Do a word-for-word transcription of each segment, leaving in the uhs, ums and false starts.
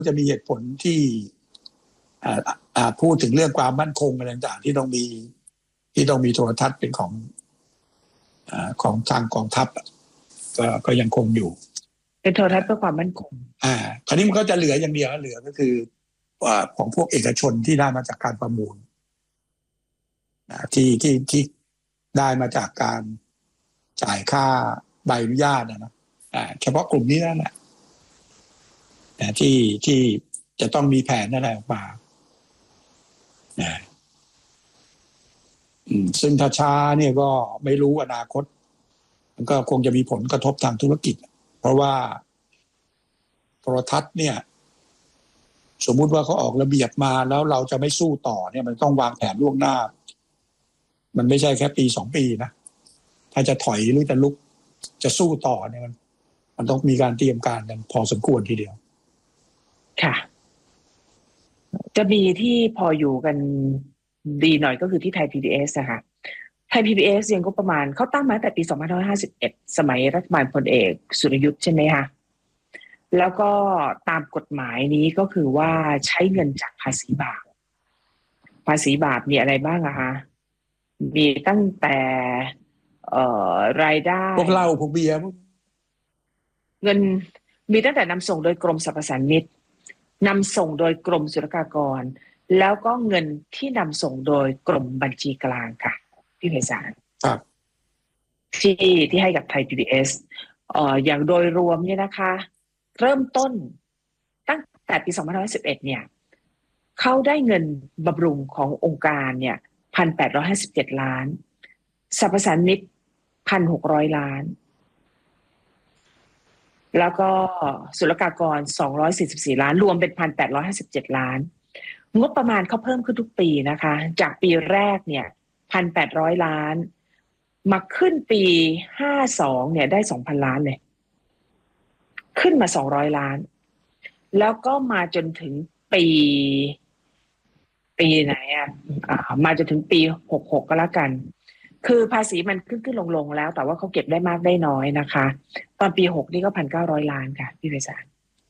จะมีเหตุผลที่พูดถึงเรื่องความมั่นคงอะไรต่างๆที่ต้องมีที่ต้องมีโทรทัศน์เป็นของของทางกองทัพก็ก็ยังคงอยู่เป็นโทรทัศน์เพื่อความมั่นคงอ่าคราวนี้มันก็จะเหลืออย่างเดียวเหลือก็คือว่าของพวกเอกชนที่ได้มาจากการประมูลที่ที่ที่ได้มาจากการจ่ายค่าใบอนุญาตนะอ่าเฉพาะกลุ่มนี้นั่นแหละที่ที่จะต้องมีแผนอะไรออกมานะซึ่งถ้าช้าเนี่ยก็ไม่รู้อนาคตมันก็คงจะมีผลกระทบทางธุรกิจเพราะว่าโทรทัศน์เนี่ยสมมุติว่าเขาออกระเบียบมาแล้วเราจะไม่สู้ต่อเนี่ยมันต้องวางแผนล่วงหน้ามันไม่ใช่แค่ปีสองปีนะถ้าจะถอยหรือจะลุกจะสู้ต่อเนี่ยมันมันต้องมีการเตรียมการกันพอสมควรทีเดียวค่ะจะมีที่พออยู่กันดีหน่อยก็คือที่ไทย พี บี เอส นะคะไทย พี บี เอส ยังก็ประมาณเขาตั้งมาตั้งแต่ปีสองพันห้าร้อยห้าสิบเอ็ดสมัยรัฐบาลพลเอกสุรยุทธ์ใช่ไหมคะแล้วก็ตามกฎหมายนี้ก็คือว่าใช้เงินจากภาษีบาปภาษีบาปมีอะไรบ้างอะคะมีตั้งแต่เอ่อรายได้พวกเหล้าพวกเบียร์เงินมีตั้งแต่นำส่งโดยกรมสรรพสามิตนำส่งโดยกรมศุลกากรแล้วก็เงินที่นำส่งโดยกรมบัญชีกลางค่ะพี่ไพศาลครับที่ที่ให้กับไทย พี บี เอส เอ่ออย่างโดยรวมเนี่ยนะคะเริ่มต้นตั้งแต่ปีสองพันห้าร้อยสิบเอ็ดเนี่ยเขาได้เงินบำรุงขององค์การเนี่ย หนึ่งพันแปดร้อยห้าสิบเจ็ด ล้านสรรพสามิต หนึ่งพันหกร้อย ล้านแล้วก็ศุลกากรสองร้อยสี่สิบสี่ล้านรวมเป็น หนึ่งพันแปดร้อยห้าสิบเจ็ด ล้านงบประมาณเขาเพิ่มขึ้นทุกปีนะคะจากปีแรกเนี่ย หนึ่งพันแปดร้อย ล้านมาขึ้นปีห้าสิบสองเนี่ยได้ สองพัน ล้านเลยขึ้นมาสองร้อยล้านแล้วก็มาจนถึงปีปีไหนอ่ะอ่ามาจนถึงปีหกสิบหกก็แล้วกันคือภาษีมันขึ้นขึ้นลงลงแล้วแต่ว่าเขาเก็บได้มากได้น้อยนะคะตอนปีหกนี่ก็ หนึ่งพันเก้าร้อย ล้านค่ะพี่ไพศาล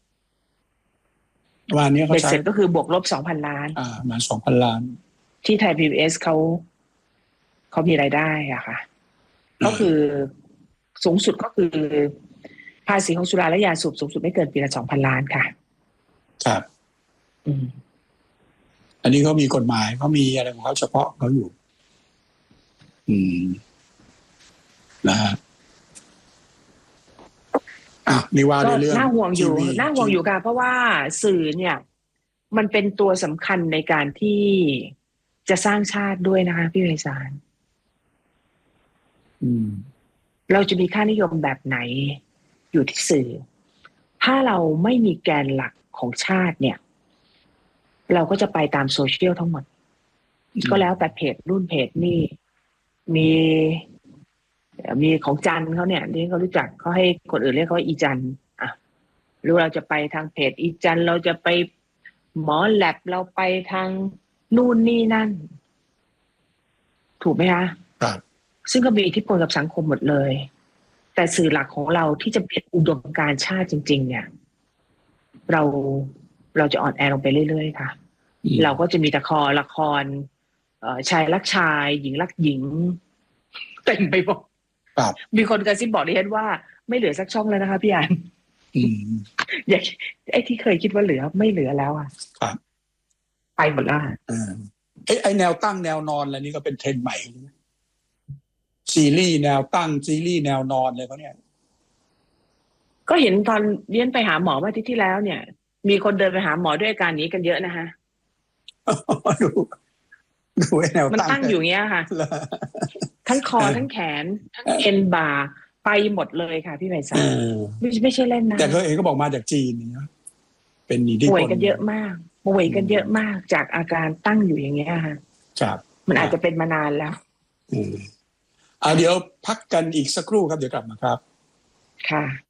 วันนี้เขาใช้เสร็จก็คือบวกลบ สองพัน ล้านอ่ามา สองพัน ล้านที่ไทย พี บี เอส เขาเขามีรายได้อะค่ะก็คือสูงสุดก็คือภาษีของสุราและยาสูบสูงสุดไม่เกินปีละ สองพัน ล้านค่ะครับอืมอันนี้เขามีกฎหมายเขามีอะไรของเขาเฉพาะเขาอยู่อืมนะฮะอ่ะนี่ว่าในเรื่องน่าห่วงอยู่น่าห่วงอยู่ค่ะเพราะว่าสื่อเนี่ยมันเป็นตัวสำคัญในการที่จะสร้างชาติด้วยนะคะพี่ไพศาลอืมเราจะมีค่านิยมแบบไหนอยู่ที่สื่อถ้าเราไม่มีแกนหลักของชาติเนี่ยเราก็จะไปตามโซเชียลทั้งหมดก็แล้วแต่เพจรุ่นเพจนี่มีมีของจันเขาเนี่ยที่เขารู้จักเขาให้คนอื่นเรียกเขาอีจันอ่ะหรือเราจะไปทางเพจอีจันเราจะไปหมอแลบเราไปทางนู่นนี่นั่นถูกไหมคะครับซึ่งก็มีอิทธิพลกับสังคมหมดเลยแต่สื่อหลักของเราที่จะเป็นอุดมการณ์ชาติจริงๆเนี่ยเราเราจะอ่อนแอลงไปเรื่อยๆค่ะเราก็จะมีแต่คอละครชายรักชายหญิงรักหญิงเต็มไปหมดมีคนกระซิบบอกดิฉันว่าไม่เหลือสักช่องแล้วนะคะพี่อันอยากไอ้ที่เคยคิดว่าเหลือไม่เหลือแล้วอ่ะไปหมดแล้วไอ้ไอ้แนวตั้งแนวนอนอะไรนี่ก็เป็นเทรนด์ใหม่ซีรีส์แนวตั้งซีรีส์แนวนอนอะไรเขาเนี่ยก็เห็นตอนเรียนไปหาหมอเมื่ออาทิตย์ที่แล้วเนี่ยมีคนเดินไปหาหมอด้วยอาการนี้กันเยอะนะคะดูดูแนวมันตั้งตั้งอยู่เงี้ยค่ะทั้งคอทั้งแขนทั้งเอ็นบ่าไปหมดเลยค่ะพี่ไพศาลไม่ไม่ใช่เล่นนะแต่เขาเองก็บอกมาจากจีนนะเป็นอิทธิพลป่วยกันเยอะมากป่วยกันเยอะมากจากอาการตั้งอยู่อย่างเงี้ยค่ะครับมันอาจจะเป็นมานานแล้วอืมอ่าเดี๋ยวพักกันอีกสักครู่ครับเดี๋ยวกลับมาครับค่ะ